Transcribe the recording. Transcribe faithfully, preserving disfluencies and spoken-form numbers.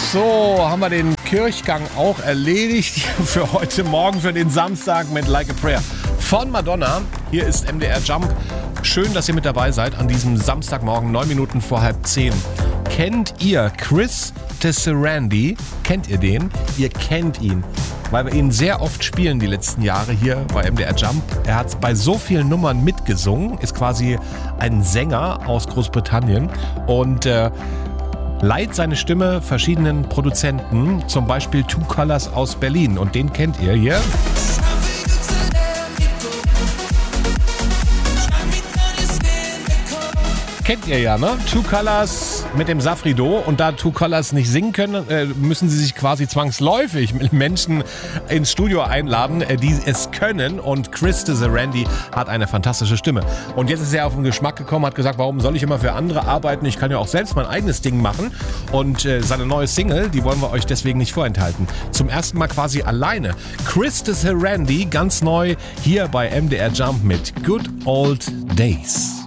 So, haben wir den Kirchgang auch erledigt für heute Morgen, für den Samstag mit Like a Prayer von Madonna. Hier ist M D R Jump. Schön, dass ihr mit dabei seid an diesem Samstagmorgen, neun Minuten vor halb zehn. Kennt ihr Chris Tesserandi? Kennt ihr den? Ihr kennt ihn, weil wir ihn sehr oft spielen die letzten Jahre hier bei M D R Jump. Er hat bei so vielen Nummern mitgesungen, ist quasi ein Sänger aus Großbritannien und äh, leiht seine Stimme verschiedenen Produzenten, zum Beispiel Two Colors aus Berlin. Und den kennt ihr hier. Kennt ihr ja, ne? Two Colors mit dem Safrido. Und da Two Colors nicht singen können, äh, müssen sie sich quasi zwangsläufig mit Menschen ins Studio einladen, äh, die es können. Und Chris Tesserandi hat eine fantastische Stimme. Und jetzt ist er auf den Geschmack gekommen, hat gesagt, warum soll ich immer für andere arbeiten? Ich kann ja auch selbst mein eigenes Ding machen. Und äh, seine neue Single, die wollen wir euch deswegen nicht vorenthalten. Zum ersten Mal quasi alleine. Chris Tesserandi, ganz neu hier bei M D R Jump mit Good Old Days.